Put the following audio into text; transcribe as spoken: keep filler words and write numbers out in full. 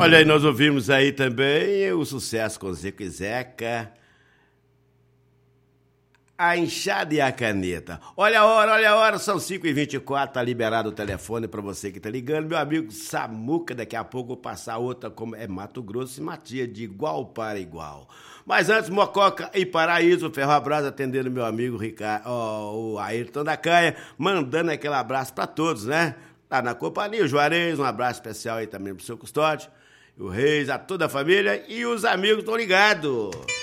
Olha aí, nós ouvimos aí também o sucesso com Zico e Zeca, A Enxada e a Caneta. Olha a hora, olha a hora, são cinco e vinte e quatro, tá liberado o telefone para você que tá ligando. Meu amigo Samuca, daqui a pouco eu vou passar outra, como é Mato Grosso e Matias, de igual para igual. Mas antes, Mococa e Paraíso, Ferrobrás atendendo meu amigo Ricardo, oh, o Ayrton da Canha, mandando aquele abraço para todos, né? Tá na companhia, o Juarez, um abraço especial aí também pro seu Custódio, o Reis, a toda a família e os amigos estão ligados.